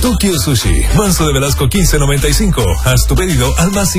Tokyo Sushi, Manso de Velasco 1595. Haz tu pedido al más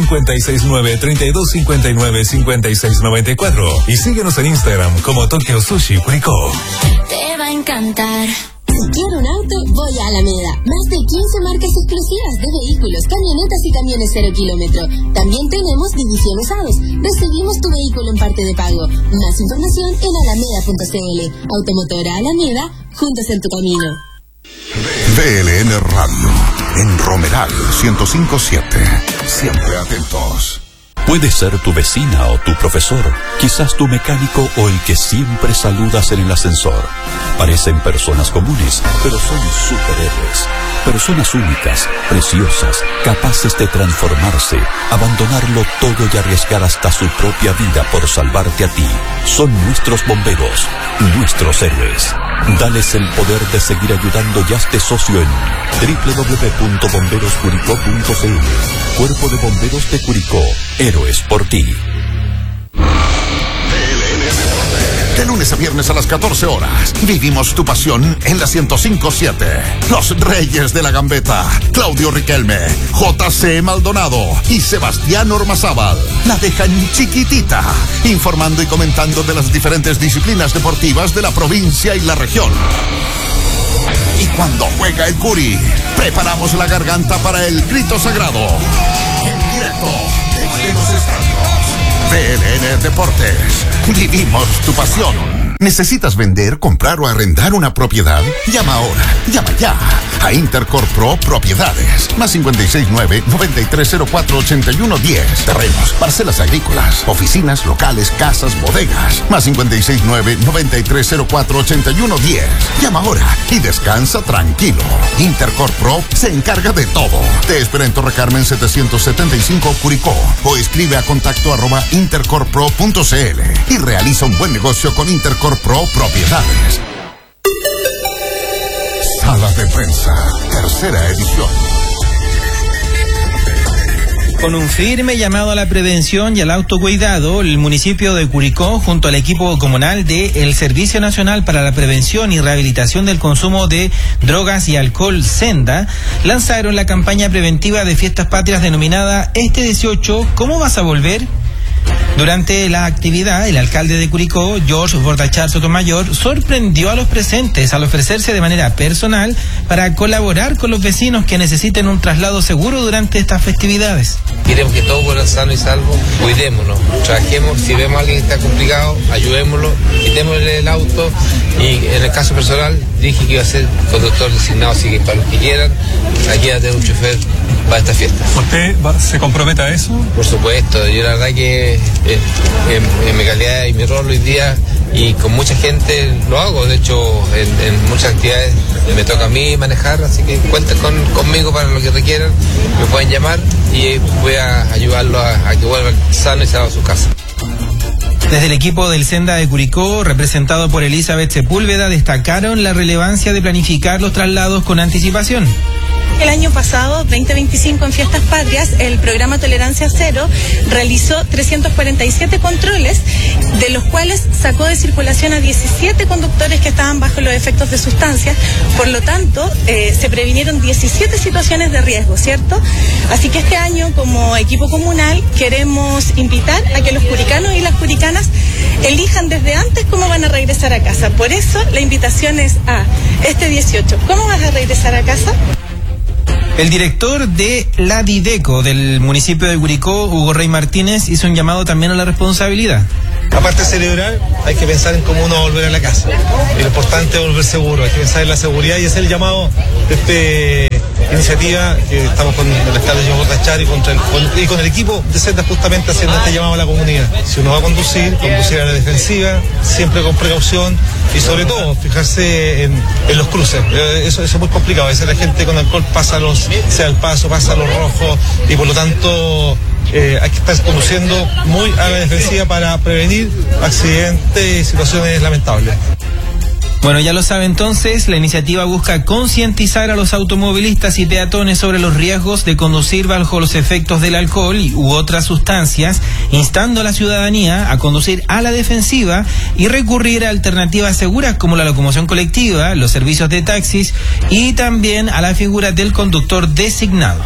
569-3259-5694. Y síguenos en Instagram como Tokyo Sushi Curicó. Te va a encantar. Si quiero un auto, voy a Alameda. Más de 15 marcas exclusivas de vehículos, camionetas y camiones 0 kilómetro. También tenemos división usados. Recibimos tu vehículo en parte de pago. Más información en alameda.cl. Automotora Alameda, juntos en tu camino. VLN Radio, en Romeral 105.7. Siempre atentos. Puede ser tu vecina o tu profesor, quizás tu mecánico o el que siempre saludas en el ascensor. Parecen personas comunes, pero son superhéroes. Personas únicas, preciosas, capaces de transformarse, abandonarlo todo y arriesgar hasta su propia vida por salvarte a ti. Son nuestros bomberos, nuestros héroes. Dales el poder de seguir ayudando y hazte socio en www.bomberoscuricó.cl. Cuerpo de Bomberos de Curicó. Héroes por ti. De lunes a viernes a las 14 horas, vivimos tu pasión en la 105.7. Los Reyes de la Gambeta, Claudio Riquelme, JC Maldonado y Sebastián Ormazábal la dejan chiquitita, informando y comentando de las diferentes disciplinas deportivas de la provincia y la región. Y cuando juega el Curi, preparamos la garganta para el grito sagrado. En directo, desde los estadios. PLN Deportes. Vivimos tu pasión. ¿Necesitas vender, comprar o arrendar una propiedad? Llama ahora, llama ya a Intercorp Pro Propiedades. Más 569-9304-8110. Terrenos, parcelas agrícolas, oficinas, locales, casas, bodegas. Más 569-9304-8110. Llama ahora y descansa tranquilo. Intercorp Pro se encarga de todo. Te espera en Torre Carmen 775 Curicó o escribe a contacto@intercorppro.cl y realiza un buen negocio con Intercorp Pro Propiedades. Sala de Prensa, tercera edición. Con un firme llamado a la prevención y al autocuidado, el municipio de Curicó, junto al equipo comunal del Servicio Nacional para la Prevención y Rehabilitación del Consumo de Drogas y Alcohol, SENDA, lanzaron la campaña preventiva de Fiestas Patrias denominada Este 18, ¿cómo vas a volver? Durante la actividad, el alcalde de Curicó, George Bordachar Sotomayor, sorprendió a los presentes al ofrecerse de manera personal para colaborar con los vecinos que necesiten un traslado seguro durante estas festividades. Queremos que todos vuelvan sanos y salvos, cuidémonos, trabajemos, si vemos a alguien que está complicado, ayudémoslo, quitémosle el auto y en el caso personal dije que iba a ser conductor designado, así que para los que quieran, aquí va a tener un chofer para esta fiesta. ¿Usted se compromete a eso? Por supuesto, yo la verdad que en mi calidad y mi rol hoy día y con mucha gente lo hago, de hecho en muchas actividades me toca a mí manejar, así que cuenten conmigo para lo que requieran, me pueden llamar y voy a ayudarlo a que vuelvan sano y salvo a su casa. Desde el equipo del SENDA de Curicó, representado por Elizabeth Sepúlveda, destacaron la relevancia de planificar los traslados con anticipación. El año pasado, 2025, en Fiestas Patrias, el programa Tolerancia Cero realizó 347 controles, de los cuales sacó de circulación a 17 conductores que estaban bajo los efectos de sustancias. Por lo tanto, se previnieron 17 situaciones de riesgo, ¿cierto? Así que este año, como equipo comunal, queremos invitar a que los curicanos y las curicanas elijan desde antes cómo van a regresar a casa. Por eso, la invitación es a este 18. ¿Cómo vas a regresar a casa? El director de la Dideco del municipio de Curicó, Hugo Rey Martínez, hizo un llamado también a la responsabilidad. Aparte de celebrar, hay que pensar en cómo uno va a volver a la casa. Y lo importante es volver seguro, hay que pensar en la seguridad y ese es el llamado de esta iniciativa que estamos con el alcalde George Bordachar y con el equipo de SENDA justamente haciendo este llamado a la comunidad. Si uno va a conducir a la defensiva, siempre con precaución y sobre todo fijarse en los cruces. Eso es muy complicado. A veces la gente con alcohol pasa sea el paso, pasa los rojos y por lo tanto hay que estar conduciendo muy a la defensiva para prevenir accidentes y situaciones lamentables. Bueno, ya lo sabe entonces, la iniciativa busca concientizar a los automovilistas y peatones sobre los riesgos de conducir bajo los efectos del alcohol u otras sustancias, instando a la ciudadanía a conducir a la defensiva y recurrir a alternativas seguras como la locomoción colectiva, los servicios de taxis y también a la figura del conductor designado.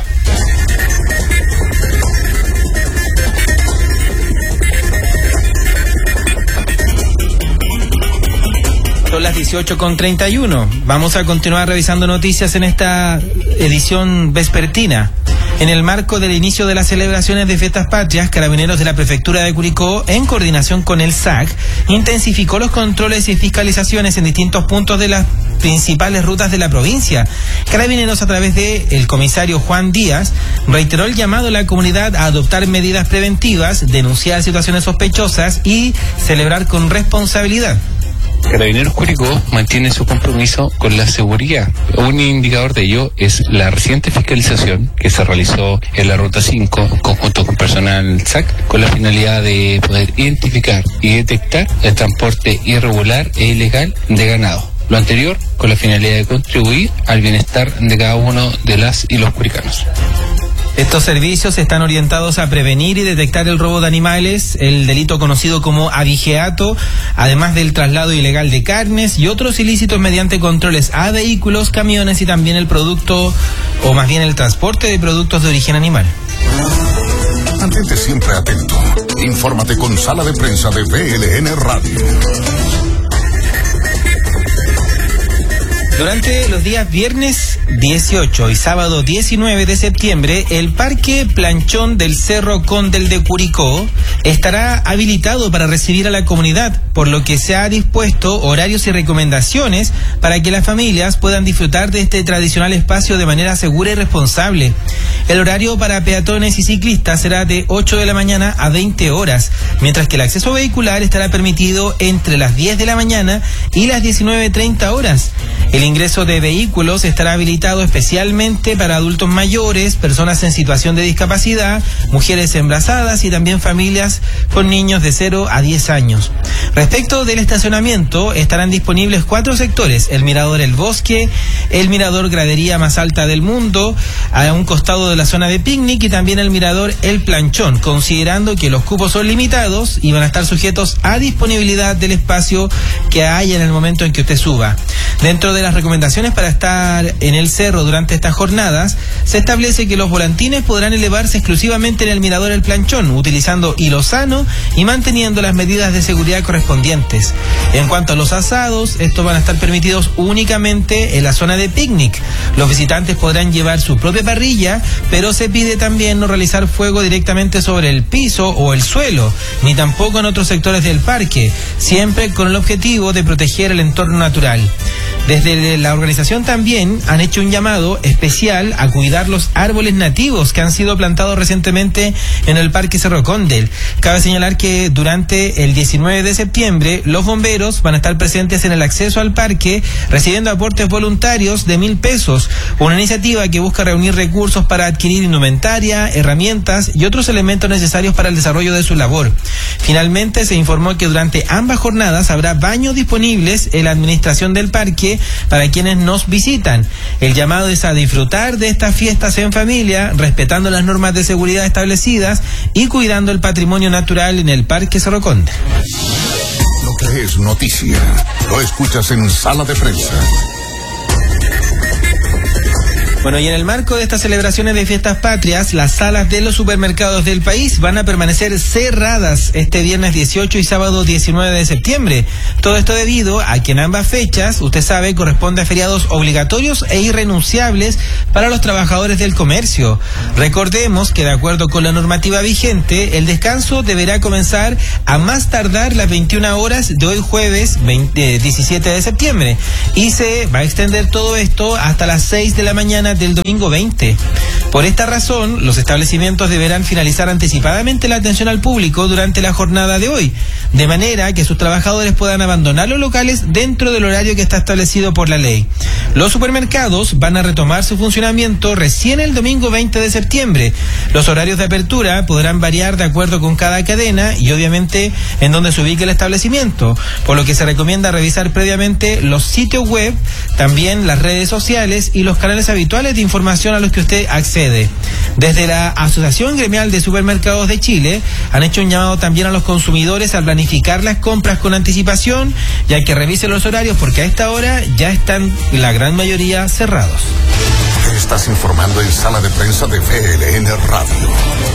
Son las 18:31. Vamos a continuar revisando noticias en esta edición vespertina. En el marco del inicio de las celebraciones de Fiestas Patrias, Carabineros de la Prefectura de Curicó, en coordinación con el SAC, intensificó los controles y fiscalizaciones en distintos puntos de las principales rutas de la provincia. Carabineros, a través de el comisario Juan Díaz, reiteró el llamado a la comunidad a adoptar medidas preventivas, denunciar situaciones sospechosas y celebrar con responsabilidad. Carabineros Curicó mantiene su compromiso con la seguridad. Un indicador de ello es la reciente fiscalización que se realizó en la Ruta 5, conjunto con personal SAC, con la finalidad de poder identificar y detectar el transporte irregular e ilegal de ganado. Lo anterior con la finalidad de contribuir al bienestar de cada uno de las y los curicanos. Estos servicios están orientados a prevenir y detectar el robo de animales, el delito conocido como abigeato, además del traslado ilegal de carnes y otros ilícitos mediante controles a vehículos, camiones y también el producto, o más bien el transporte de productos de origen animal. Mantente siempre atento. Infórmate con Sala de Prensa de BLN Radio. Durante los días viernes 18 y sábado 19 de septiembre, el Parque Planchón del Cerro Condel de Curicó estará habilitado para recibir a la comunidad, por lo que se ha dispuesto horarios y recomendaciones para que las familias puedan disfrutar de este tradicional espacio de manera segura y responsable. El horario para peatones y ciclistas será de 8 de la mañana a 20 horas, mientras que el acceso vehicular estará permitido entre las 10 de la mañana y las 19:30 horas. El ingreso de vehículos estará habilitado especialmente para adultos mayores, personas en situación de discapacidad, mujeres embarazadas y también familias con niños de 0 a 10 años. Respecto del estacionamiento, estarán disponibles 4 sectores: el Mirador El Bosque, el Mirador Gradería más alta del mundo, a un costado de la zona de picnic, y también el Mirador El Planchón, considerando que los cupos son limitados y van a estar sujetos a disponibilidad del espacio que haya en el momento en que usted suba. Dentro de las recomendaciones para estar en el cerro durante estas jornadas, se establece que los volantines podrán elevarse exclusivamente en el Mirador El Planchón, utilizando hilo sano y manteniendo las medidas de seguridad correspondientes. En cuanto a los asados, estos van a estar permitidos únicamente en la zona de picnic. Los visitantes podrán llevar su propia parrilla, pero se pide también no realizar fuego directamente sobre el piso o el suelo, ni tampoco en otros sectores del parque, siempre con el objetivo de proteger el entorno natural. Desde la organización también han hecho un llamado especial a cuidar los árboles nativos que han sido plantados recientemente en el Parque Cerro Condel. Cabe señalar que durante el 19 de septiembre los bomberos van a estar presentes en el acceso al parque recibiendo aportes voluntarios de 1.000 pesos, una iniciativa que busca reunir recursos para adquirir indumentaria, herramientas y otros elementos necesarios para el desarrollo de su labor. Finalmente se informó que durante ambas jornadas habrá baños disponibles en la administración del parque para quienes nos visitan. El llamado es a disfrutar de estas fiestas en familia, respetando las normas de seguridad establecidas y cuidando el patrimonio natural en el Parque Cerro Condel. Lo que es noticia, lo escuchas en Sala de Prensa. Bueno, y en el marco de estas celebraciones de Fiestas Patrias, las salas de los supermercados del país van a permanecer cerradas este viernes 18 y sábado 19 de septiembre. Todo esto debido a que en ambas fechas, usted sabe, corresponde a feriados obligatorios e irrenunciables para los trabajadores del comercio. Recordemos que de acuerdo con la normativa vigente, el descanso deberá comenzar a más tardar las 21 horas de hoy jueves 17 de septiembre y se va a extender todo esto hasta las 6 de la mañana del domingo 20. Por esta razón, los establecimientos deberán finalizar anticipadamente la atención al público durante la jornada de hoy, de manera que sus trabajadores puedan abandonar los locales dentro del horario que está establecido por la ley. Los supermercados van a retomar su funcionamiento recién el domingo 20 de septiembre. Los horarios de apertura podrán variar de acuerdo con cada cadena y obviamente en donde se ubique el establecimiento, por lo que se recomienda revisar previamente los sitios web, también las redes sociales y los canales habituales de información a los que usted accede. Desde la Asociación Gremial de Supermercados de Chile han hecho un llamado también a los consumidores a planificar las compras con anticipación y a que revisen los horarios porque a esta hora ya están la gran mayoría cerrados. Estás informando en Sala de Prensa de VLN Radio.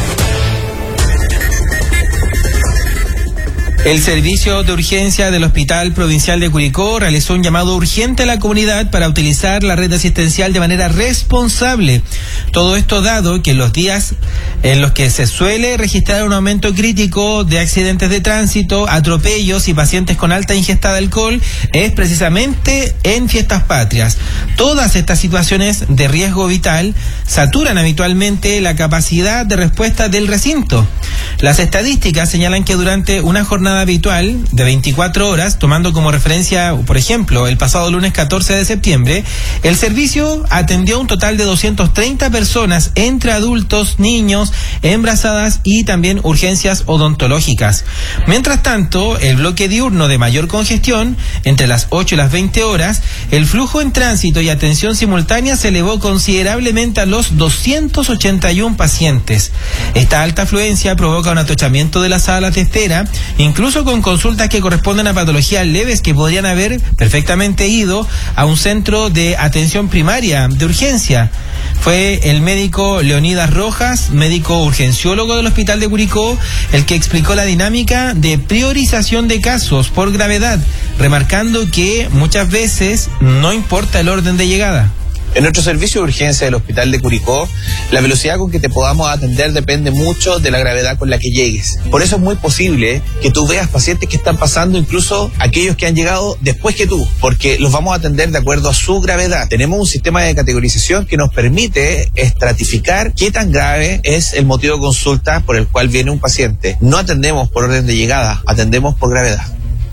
El servicio de urgencia del Hospital Provincial de Curicó realizó un llamado urgente a la comunidad para utilizar la red asistencial de manera responsable. Todo esto dado que en los días en los que se suele registrar un aumento crítico de accidentes de tránsito, atropellos y pacientes con alta ingesta de alcohol es precisamente en fiestas patrias. Todas estas situaciones de riesgo vital saturan habitualmente la capacidad de respuesta del recinto. Las estadísticas señalan que durante una jornada habitual de 24 horas, tomando como referencia, por ejemplo, el pasado lunes 14 de septiembre, el servicio atendió un total de 230 personas entre adultos, niños, embarazadas y también urgencias odontológicas. Mientras tanto, el bloque diurno de mayor congestión, entre las 8 y las 20 horas, el flujo en tránsito y atención simultánea se elevó considerablemente a los 281 pacientes. Esta alta afluencia provoca un atochamiento de las salas de espera, incluso con consultas que corresponden a patologías leves que podrían haber perfectamente ido a un centro de atención primaria de urgencia. Fue el médico Leonidas Rojas, médico urgenciólogo del Hospital de Curicó, el que explicó la dinámica de priorización de casos por gravedad, remarcando que muchas veces no importa el orden de llegada. En nuestro servicio de urgencia del Hospital de Curicó, la velocidad con que te podamos atender depende mucho de la gravedad con la que llegues. Por eso es muy posible que tú veas pacientes que están pasando, incluso aquellos que han llegado después que tú, porque los vamos a atender de acuerdo a su gravedad. Tenemos un sistema de categorización que nos permite estratificar qué tan grave es el motivo de consulta por el cual viene un paciente. No atendemos por orden de llegada, atendemos por gravedad.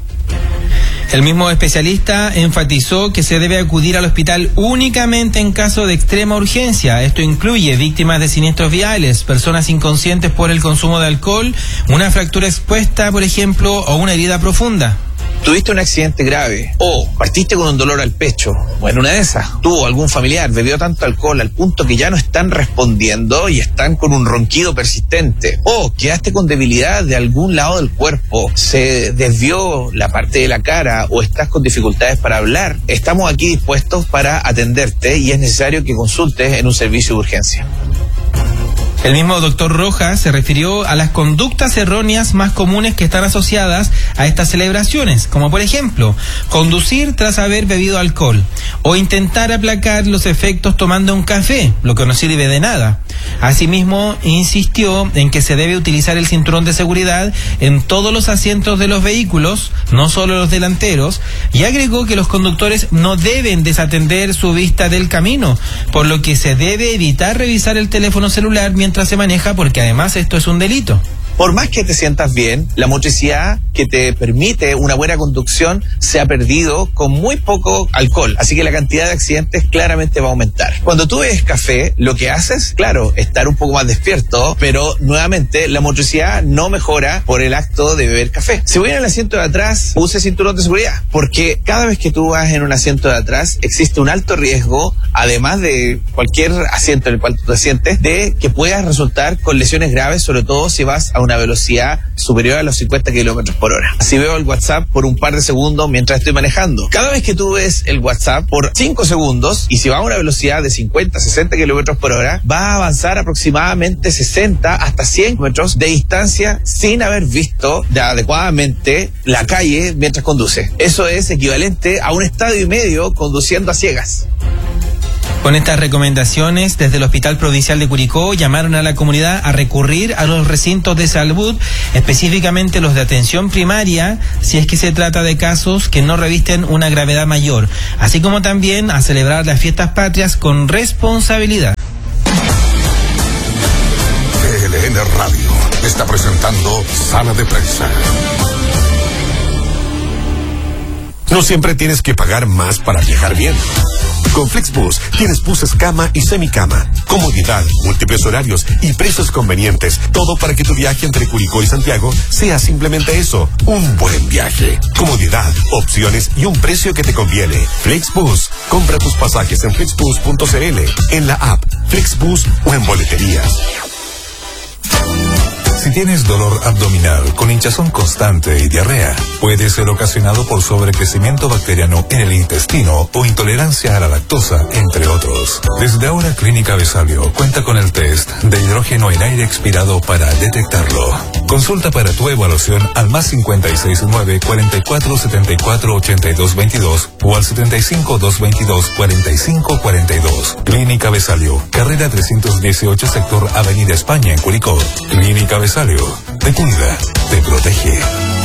El mismo especialista enfatizó que se debe acudir al hospital únicamente en caso de extrema urgencia. Esto incluye víctimas de siniestros viales, personas inconscientes por el consumo de alcohol, una fractura expuesta, por ejemplo, o una herida profunda. Tuviste un accidente grave o partiste con un dolor al pecho o en una de esas tú o algún familiar bebió tanto alcohol al punto que ya no están respondiendo y están con un ronquido persistente o quedaste con debilidad de algún lado del cuerpo, se desvió la parte de la cara o estás con dificultades para hablar, estamos aquí dispuestos para atenderte y es necesario que consultes en un servicio de urgencia. El mismo doctor Rojas se refirió a las conductas erróneas más comunes que están asociadas a estas celebraciones, como por ejemplo, conducir tras haber bebido alcohol o intentar aplacar los efectos tomando un café, lo que no sirve de nada. Asimismo, insistió en que se debe utilizar el cinturón de seguridad en todos los asientos de los vehículos, no solo los delanteros, y agregó que los conductores no deben desatender su vista del camino, por lo que se debe evitar revisar el teléfono celular mientras se maneja, porque además esto es un delito. Por más que te sientas bien, la motricidad que te permite una buena conducción se ha perdido con muy poco alcohol, así que la cantidad de accidentes claramente va a aumentar. Cuando tú bebes café, lo que haces, claro, estar un poco más despierto, pero nuevamente la motricidad no mejora por el acto de beber café. Si voy en el asiento de atrás, use cinturón de seguridad, porque cada vez que tú vas en un asiento de atrás existe un alto riesgo, además de cualquier asiento en el cual tú te sientes, de que puedas resultar con lesiones graves, sobre todo si vas a una velocidad superior a los 50 kilómetros por hora. Así veo el WhatsApp por un par de segundos mientras estoy manejando. Cada vez que tú ves el WhatsApp por 5 segundos, y si va a una velocidad de 50, 60 kilómetros por hora, va a avanzar aproximadamente 60 hasta 100 metros de distancia sin haber visto adecuadamente la calle mientras conduce. Eso es equivalente a un estadio y medio conduciendo a ciegas. Con estas recomendaciones, desde el Hospital Provincial de Curicó llamaron a la comunidad a recurrir a los recintos de salud, específicamente los de atención primaria, si es que se trata de casos que no revisten una gravedad mayor, así como también a celebrar las fiestas patrias con responsabilidad. Radio está presentando Sala de Prensa. No siempre tienes que pagar más para viajar bien. Con Flixbus tienes buses cama y semicama, comodidad, múltiples horarios y precios convenientes. Todo para que tu viaje entre Curicó y Santiago sea simplemente eso, un buen viaje. Comodidad, opciones y un precio que te conviene. Flixbus. Compra tus pasajes en flixbus.cl, en la app Flixbus o en boleterías. Si tienes dolor abdominal con hinchazón constante y diarrea, puede ser ocasionado por sobrecrecimiento bacteriano en el intestino o intolerancia a la lactosa, entre otros. Desde ahora, Clínica Vesalio cuenta con el test de hidrógeno en aire expirado para detectarlo. Consulta para tu evaluación al +569 44 74 82 22 o al 75 222 45 42. Clínica Vesalio, carrera 318, sector Avenida España, en Curicó. Clínica Vesalio, te cuida, te protege.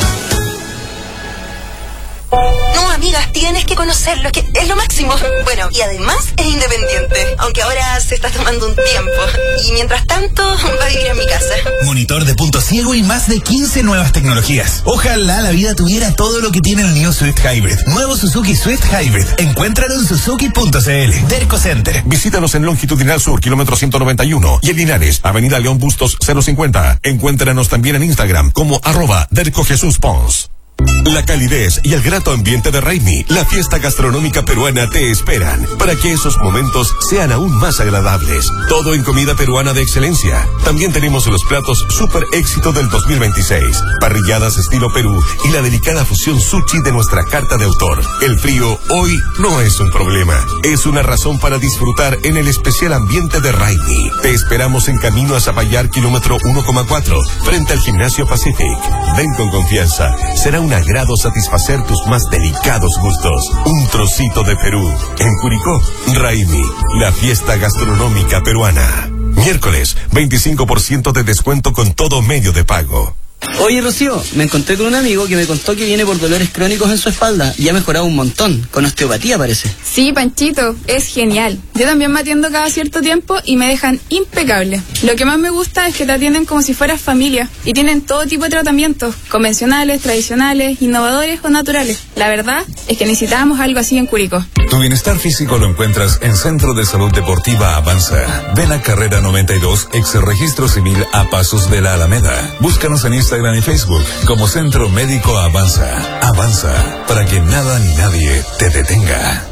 No, amigas, tienes que conocerlo, que es lo máximo. Bueno, y además es independiente, aunque ahora se está tomando un tiempo. Y mientras tanto, va a vivir en mi casa. Monitor de punto ciego y más de 15 nuevas tecnologías. Ojalá la vida tuviera todo lo que tiene el New Swift Hybrid. Nuevo Suzuki Swift Hybrid. Encuéntralo en suzuki.cl. Derco Center. Visítanos en Longitudinal Sur, kilómetro 191. Y en Linares, Avenida León Bustos 050. Encuéntranos también en Instagram como @DercoJesusPons. La calidez y el grato ambiente de Raimi, la fiesta gastronómica peruana, te esperan para que esos momentos sean aún más agradables. Todo en comida peruana de excelencia. También tenemos los platos super éxito del 2026, parrilladas estilo Perú y la delicada fusión sushi de nuestra carta de autor. El frío hoy no es un problema, es una razón para disfrutar en el especial ambiente de Raimi. Te esperamos en camino a Zapallar, kilómetro 1,4, frente al Gimnasio Pacific. Ven con confianza, será un agrado satisfacer tus más delicados gustos. Un trocito de Perú. En Curicó, Raimi, la fiesta gastronómica peruana. Miércoles, 25% de descuento con todo medio de pago. Oye, Rocío, me encontré con un amigo que me contó que viene por dolores crónicos en su espalda y ha mejorado un montón, con osteopatía parece. Sí, Panchito, es genial. Yo también me atiendo cada cierto tiempo y me dejan impecable. Lo que más me gusta es que te atienden como si fueras familia y tienen todo tipo de tratamientos, convencionales, tradicionales, innovadores o naturales. La verdad es que necesitábamos algo así en Curicó. Tu bienestar físico lo encuentras en Centro de Salud Deportiva Avanza. Ven a carrera 92, ex registro civil a pasos de la Alameda. Búscanos en Instagram y Facebook como Centro Médico Avanza. Avanza, para que nada ni nadie te detenga.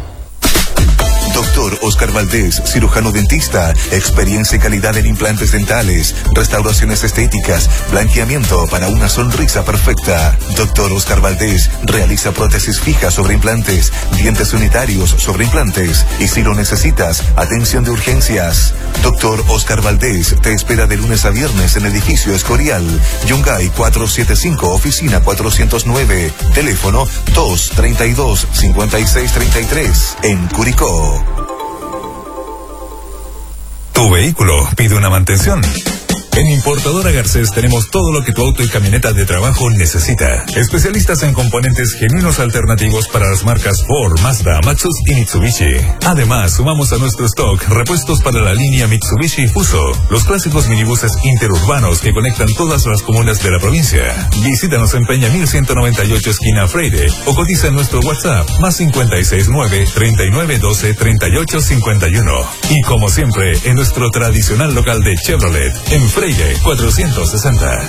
Doctor Oscar Valdés, cirujano dentista, experiencia y calidad en implantes dentales, restauraciones estéticas, blanqueamiento para una sonrisa perfecta. Doctor Oscar Valdés realiza prótesis fijas sobre implantes, dientes unitarios sobre implantes y si lo necesitas, atención de urgencias. Doctor Oscar Valdés te espera de lunes a viernes en edificio Escorial, Yungay 475, oficina 409, teléfono 232-5633, en Curicó. Tu vehículo pide una mantención. En Importadora Garcés tenemos todo lo que tu auto y camioneta de trabajo necesita. Especialistas en componentes genuinos alternativos para las marcas Ford, Mazda, Maxus y Mitsubishi. Además, sumamos a nuestro stock repuestos para la línea Mitsubishi Fuso, los clásicos minibuses interurbanos que conectan todas las comunas de la provincia. Visítanos en Peña 1198, esquina Freire, o cotiza en nuestro WhatsApp +569 3912 3851. Y como siempre, en nuestro tradicional local de Chevrolet, en Freire 460.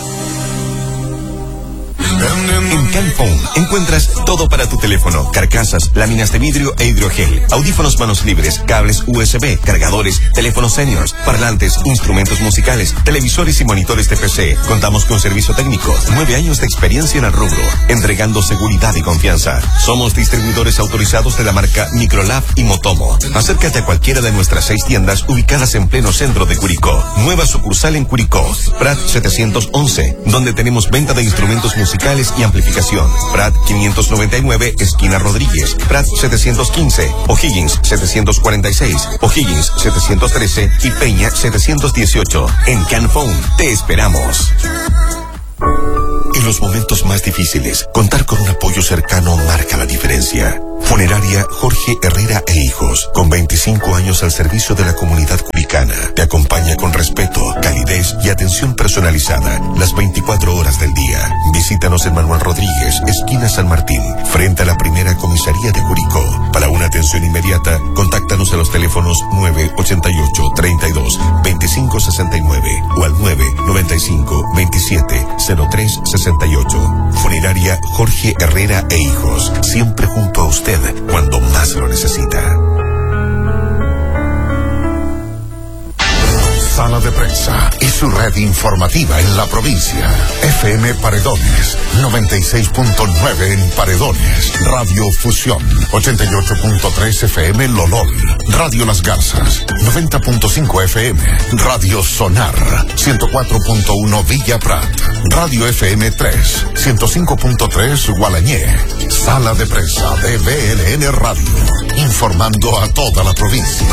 En Canphone encuentras todo para tu teléfono: carcasas, láminas de vidrio e hidrogel, audífonos manos libres, cables USB, cargadores, teléfonos seniors, parlantes, instrumentos musicales, televisores y monitores de PC. Contamos con servicio técnico, 9 años de experiencia en el rubro, entregando seguridad y confianza. Somos distribuidores autorizados de la marca Microlab y Motomo. Acércate a cualquiera de nuestras 6 tiendas ubicadas en pleno centro de Curicó. Nueva sucursal en Curicó, Prat 711, donde tenemos venta de instrumentos musicales y amplificación. Prat 599, esquina Rodríguez. Prat 715, O'Higgins 746, O'Higgins 713 y Peña 718. En Canphone te esperamos. En los momentos más difíciles, contar con un apoyo cercano marca la diferencia. Funeraria Jorge Herrera e Hijos, con 25 años al servicio de la comunidad curicana, te acompaña con respeto, calidez y atención personalizada las 24 horas del día. Visítanos en Manuel Rodríguez, esquina San Martín, frente a la primera comisaría de Curicó. Para una atención inmediata, contáctanos a los teléfonos 988 32 25 69 o al 995 27 03 68. Funeraria Jorge Herrera e Hijos, siempre junto a usted cuando más lo necesita. Sala de Prensa y su red informativa en la provincia. FM Paredones, 96.9 en Paredones. Radio Fusión, 88.3 FM Lolol. Radio Las Garzas, 90.5 FM. Radio Sonar, 104.1 Villa Prat. Radio FM 3, 105.3 Gualañé. Sala de Prensa de BLN Radio, informando a toda la provincia.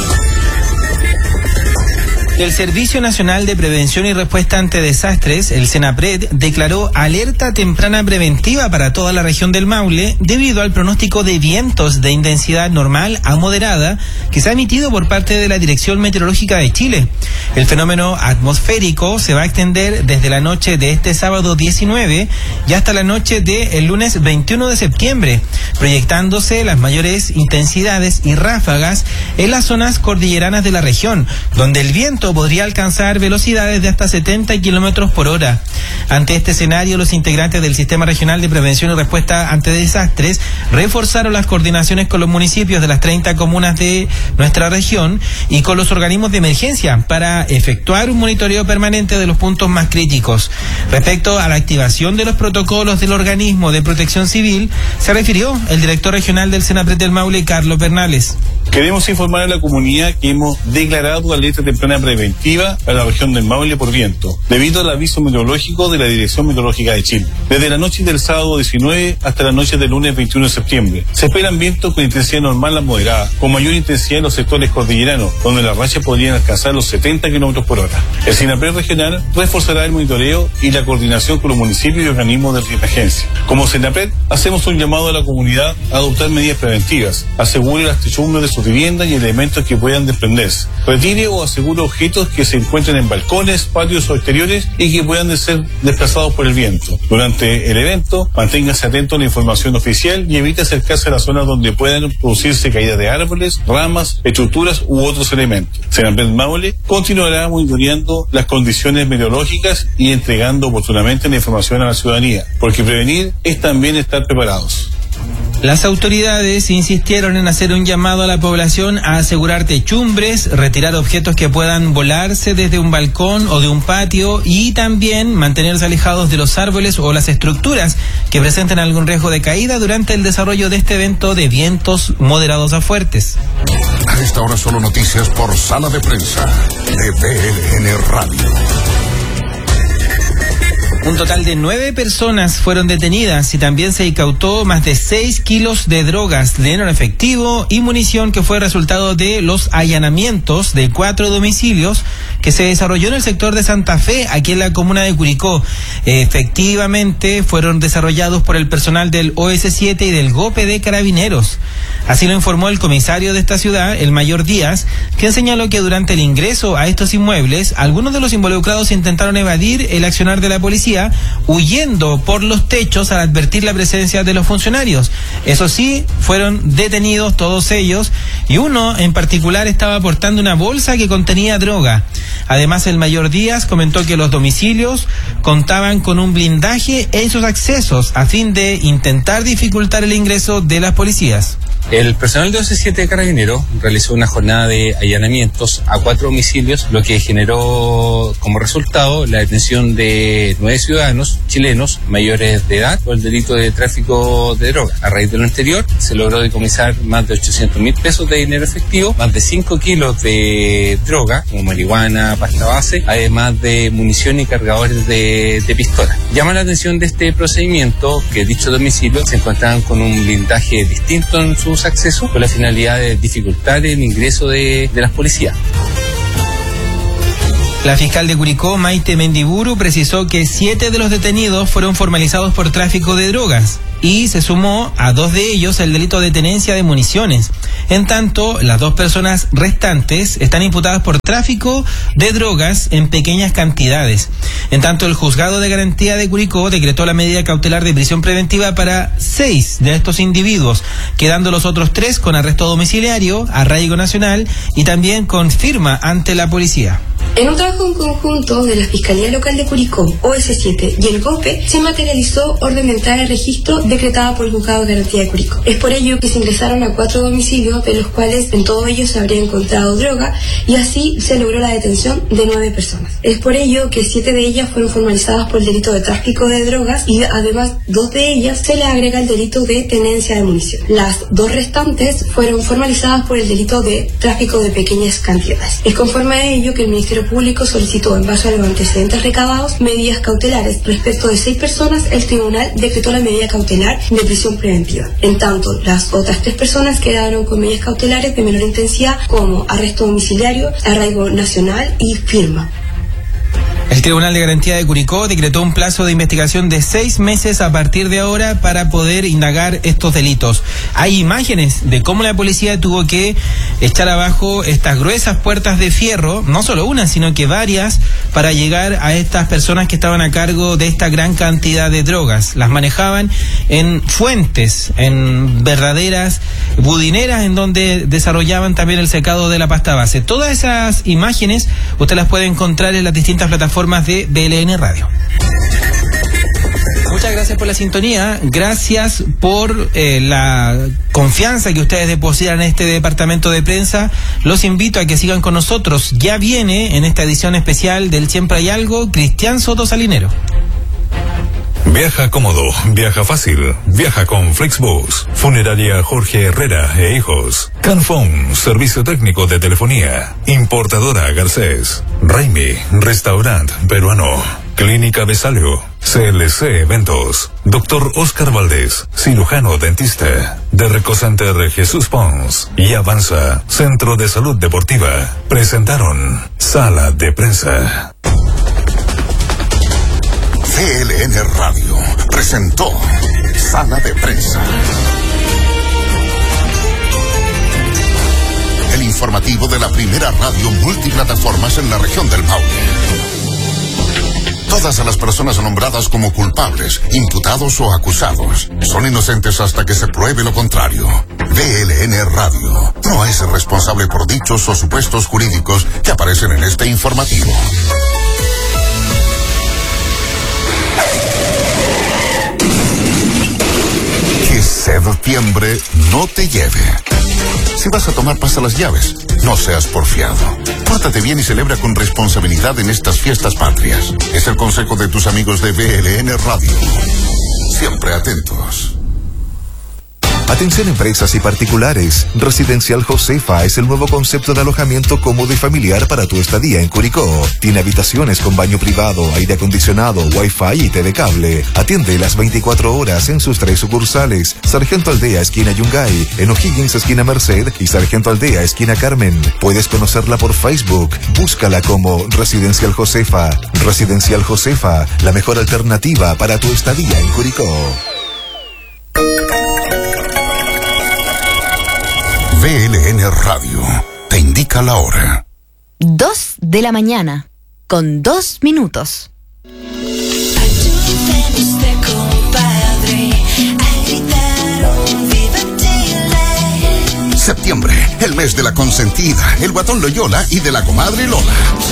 El Servicio Nacional de Prevención y Respuesta ante Desastres, el SENAPRED, declaró alerta temprana preventiva para toda la región del Maule debido al pronóstico de vientos de intensidad normal a moderada que se ha emitido por parte de la Dirección Meteorológica de Chile. El fenómeno atmosférico se va a extender desde la noche de este sábado 19 y hasta la noche del lunes 21 de septiembre, proyectándose las mayores intensidades y ráfagas en las zonas cordilleranas de la región, donde el viento podría alcanzar velocidades de hasta 70 kilómetros por hora. Ante este escenario, los integrantes del Sistema Regional de Prevención y Respuesta ante Desastres reforzaron las coordinaciones con los municipios de las 30 comunas de nuestra región y con los organismos de emergencia para efectuar un monitoreo permanente de los puntos más críticos. Respecto a la activación de los protocolos del organismo de protección civil, se refirió el director regional del SENAPRED del Maule, Carlos Bernales. Queremos informar a la comunidad que hemos declarado alerta temprana preventiva a la región del Maule por viento, debido al aviso meteorológico de la Dirección Meteorológica de Chile. Desde la noche del sábado 19 hasta la noche del lunes 21 de septiembre, se esperan vientos con intensidad normal a moderada, con mayor intensidad en los sectores cordilleranos, donde las rachas podrían alcanzar los 70 kilómetros por hora. El SENAPRED regional reforzará el monitoreo y la coordinación con los municipios y organismos de emergencia. Como SENAPRED, hacemos un llamado a la comunidad a adoptar medidas preventivas, asegure las techumbres de sus viviendas y elementos que puedan desprenderse, retire o asegure objetos que se encuentren en balcones, patios o exteriores y que puedan ser desplazados por el viento. Durante el evento, manténgase atento a la información oficial y evite acercarse a las zonas donde puedan producirse caídas de árboles, ramas, estructuras u otros elementos. SENAPRED Maule continuará monitoreando las condiciones meteorológicas y entregando oportunamente la información a la ciudadanía, porque prevenir es también estar preparados. Las autoridades insistieron en hacer un llamado a la población a asegurar techumbres, retirar objetos que puedan volarse desde un balcón o de un patio y también mantenerse alejados de los árboles o las estructuras que presenten algún riesgo de caída durante el desarrollo de este evento de vientos moderados a fuertes. A esta hora solo noticias por Sala de Prensa de BLN Radio. Un total de 9 personas fueron detenidas y también se incautó más de 6 kilos de drogas, dinero en efectivo y munición que fue resultado de los allanamientos de 4 domicilios que se desarrolló en el sector de Santa Fe, aquí en la comuna de Curicó. Efectivamente fueron desarrollados por el personal del OS7 y del GOPE de Carabineros. Así lo informó el comisario de esta ciudad, el mayor Díaz, quien señaló que durante el ingreso a estos inmuebles, algunos de los involucrados intentaron evadir el accionar de la policía, huyendo por los techos al advertir la presencia de los funcionarios. Eso sí, fueron detenidos todos ellos y uno en particular estaba portando una bolsa que contenía droga. Además, el mayor Díaz comentó que los domicilios contaban con un blindaje en sus accesos a fin de intentar dificultar el ingreso de las policías. El personal de OS7 de Carabineros realizó una jornada de allanamientos a 4 domicilios, lo que generó como resultado la detención de 9 ciudadanos chilenos mayores de edad por el delito de tráfico de droga. A raíz de lo anterior, se logró decomisar más de 800.000 pesos de dinero efectivo, más de 5 kilos de droga, como marihuana, pasta base, además de munición y cargadores de pistola. Llama la atención de este procedimiento que dichos domicilios se encontraban con un blindaje distinto en sus accesos, con la finalidad de dificultar el ingreso de las policías. La fiscal de Curicó, Maite Mendiburu, precisó que 7 de los detenidos fueron formalizados por tráfico de drogas y se sumó a 2 de ellos el delito de tenencia de municiones. En tanto, las 2 personas restantes están imputadas por tráfico de drogas en pequeñas cantidades. En tanto, el juzgado de garantía de Curicó decretó la medida cautelar de prisión preventiva para 6 de estos individuos, quedando los otros 3 con arresto domiciliario, arraigo nacional y también con firma ante la policía. En un trabajo en conjunto de la Fiscalía Local de Curicó, OS7 y el GOPE, se materializó orden de entrada de registro decretada por el Juzgado de Garantía de Curicó. Es por ello que se ingresaron a 4 domicilios, de los cuales en todos ellos se habría encontrado droga, y así se logró la detención de 9 personas. Es por ello que 7 de ellas fueron formalizadas por el delito de tráfico de drogas y además 2 de ellas se le agrega el delito de tenencia de munición. Las 2 restantes fueron formalizadas por el delito de tráfico de pequeñas cantidades. Es conforme a ello que el Ministerio Público solicitó, en base a los antecedentes recabados, medidas cautelares. Respecto de 6 personas, el tribunal decretó la medida cautelar de prisión preventiva. En tanto, las otras 3 personas quedaron con medidas cautelares de menor intensidad, como arresto domiciliario, arraigo nacional y firma. El Tribunal de Garantía de Curicó decretó un plazo de investigación de 6 meses a partir de ahora para poder indagar estos delitos. Hay imágenes de cómo la policía tuvo que echar abajo estas gruesas puertas de fierro, no solo una, sino que varias, para llegar a estas personas que estaban a cargo de esta gran cantidad de drogas. Las manejaban en fuentes, en verdaderas budineras, en donde desarrollaban también el secado de la pasta base. Todas esas imágenes usted las puede encontrar en las distintas plataformas de BLN Radio. Muchas gracias por la sintonía, gracias por la confianza que ustedes depositan en este departamento de prensa. Los invito a que sigan con nosotros. Ya viene en esta edición especial del Siempre Hay Algo, Cristian Soto Salinero. Viaja cómodo, viaja fácil, viaja con Flexbus, Funeraria Jorge Herrera e Hijos, Canfón, servicio técnico de telefonía, Importadora Garcés, Raimi, restaurante peruano, Clínica Besalio, CLC Eventos, Dr. Oscar Valdés, cirujano dentista, de Recocenter Jesús Pons y Avanza, Centro de Salud Deportiva, presentaron Sala de Prensa. VLN Radio presentó Sala de Prensa. El informativo de la primera radio multiplataformas en la región del Maule. Todas las personas nombradas como culpables, imputados o acusados son inocentes hasta que se pruebe lo contrario. VLN Radio no es responsable por dichos o supuestos jurídicos que aparecen en este informativo. Que septiembre no te lleve. Si vas a tomar, pasa las llaves. No seas porfiado. Pórtate bien y celebra con responsabilidad en estas fiestas patrias. Es el consejo de tus amigos de VLN Radio. Siempre atentos. Atención empresas y particulares. Residencial Josefa es el nuevo concepto de alojamiento cómodo y familiar para tu estadía en Curicó. Tiene habitaciones con baño privado, aire acondicionado, wifi y TV cable. Atiende las 24 horas en sus 3 sucursales: Sargento Aldea, esquina Yungay, en O'Higgins, esquina Merced, y Sargento Aldea, esquina Carmen. Puedes conocerla por Facebook. Búscala como Residencial Josefa. Residencial Josefa, la mejor alternativa para tu estadía en Curicó. VLN Radio te indica la hora. 2 de la mañana, con 2 minutos. Septiembre, el mes de la consentida, el guatón Loyola y de la comadre Lola.